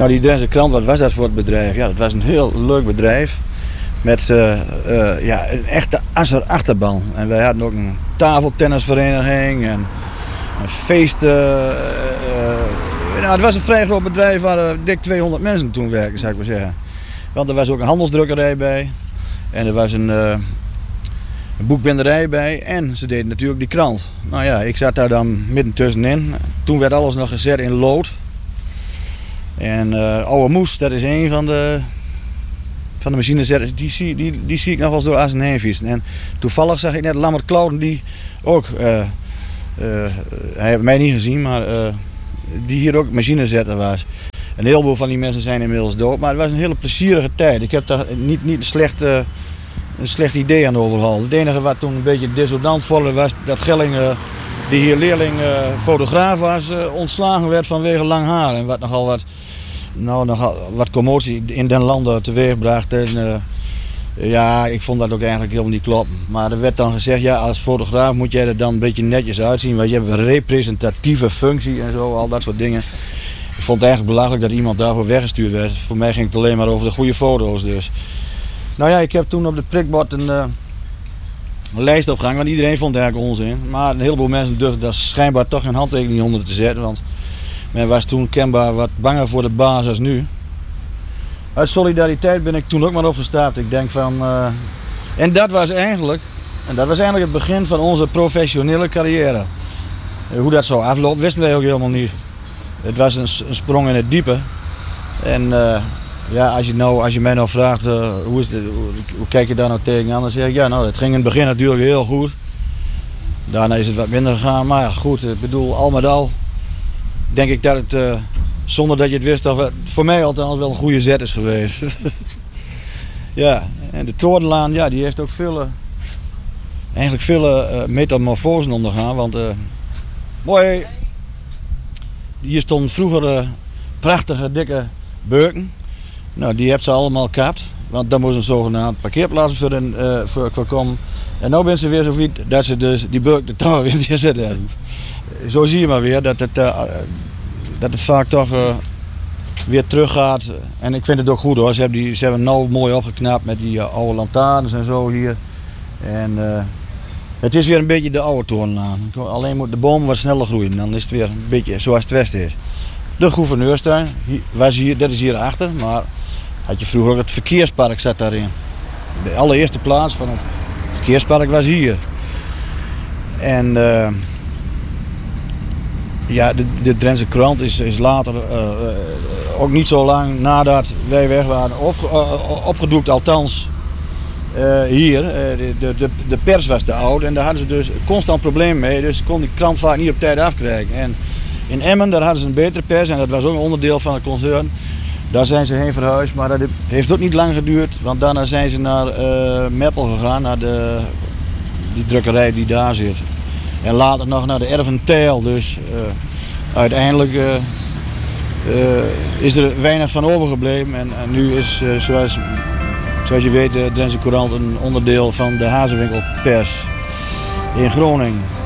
Nou, die Drentse krant, wat was dat voor het bedrijf? Ja, dat was een heel leuk bedrijf. Met een echte achterban. En wij hadden ook een tafeltennisvereniging en een feest. Het was een vrij groot bedrijf waar dik 200 mensen toen werkten, zou ik maar zeggen. Want er was ook een handelsdrukkerij bij. En er was een boekbinderij bij. En ze deden natuurlijk die krant. Nou ja, ik zat daar dan midden tussenin. Toen werd alles nog gezet in lood. En Oude Moes, dat is een van de machinezetters, die zie ik nog wel eens door Assen heen fietsen. En toevallig zag ik net Lammert Clauden, die ook, hij heeft mij niet gezien, maar die hier ook machinezetter was. Een heleboel van die mensen zijn inmiddels dood, maar het was een hele plezierige tijd. Ik heb daar niet een slecht idee aan overgehouden. Het enige wat toen een beetje dissonant vorderde was dat Gelling, die hier leerling fotograaf was, ontslagen werd vanwege lang haar. En wat nogal wat commotie in den landen teweegbracht. En, ik vond dat ook eigenlijk helemaal niet kloppen. Maar er werd dan gezegd, ja, als fotograaf moet jij er dan een beetje netjes uitzien. Want je hebt een representatieve functie en zo, al dat soort dingen. Ik vond het eigenlijk belachelijk dat iemand daarvoor weggestuurd werd. Voor mij ging het alleen maar over de goede foto's dus. Nou ja, ik heb toen op de prikbord een lijst opgehangen, want iedereen vond het eigenlijk onzin. Maar een heleboel mensen durfden daar schijnbaar toch geen handtekening onder te zetten. Want men was toen kenbaar wat banger voor de baas als nu. Uit solidariteit ben ik toen ook maar opgestapt. Ik denk van... En dat was eigenlijk het begin van onze professionele carrière. Hoe dat zo afloopt, wisten wij ook helemaal niet. Het was een sprong in het diepe. En als je mij nou vraagt, hoe kijk je daar nou tegenaan? Dan zeg ik, ja, nou, het ging in het begin natuurlijk heel goed. Daarna is het wat minder gegaan. Maar ja, goed, ik bedoel, al met al denk ik dat het, zonder dat je het wist, voor mij althans wel een goede zet is geweest. Ja, en de Toornlaan, ja, die heeft ook veel metamorfosen ondergaan. Want mooi, hier stonden vroeger prachtige, dikke beuken. Nou, die hebben ze allemaal gekapt. Want daar moest een zogenaamd parkeerplaats voor komen. En nu zijn ze weer zo ver dat ze dus die beuk de touw weer neerzetten. Zo zie je maar weer dat het vaak toch weer teruggaat. En ik vind het ook goed hoor. Ze hebben het nou mooi opgeknapt met die oude lantaarns en zo hier. En het is weer een beetje de oude Toornlaan. Alleen moet de bomen wat sneller groeien. Dan is het weer een beetje zoals het westen is. De gouverneurstuin, dat is hier achter. Maar had je vroeger ook het verkeerspark zat daarin. De allereerste plaats van het verkeerspark was hier. En de Drentse krant is later, ook niet zo lang nadat wij weg waren, opgedoekt althans hier. De pers was te oud en daar hadden ze dus constant problemen mee. Dus kon die krant vaak niet op tijd afkrijgen. En in Emmen, daar hadden ze een betere pers en dat was ook een onderdeel van het concern. Daar zijn ze heen verhuisd, maar dat heeft ook niet lang geduurd. Want daarna zijn ze naar Meppel gegaan, naar die drukkerij die daar zit. En later nog naar de Erventijl. Dus uiteindelijk is er weinig van overgebleven. En nu is, zoals je weet, de Drentse Courant een onderdeel van de Hazewinkel Pers in Groningen.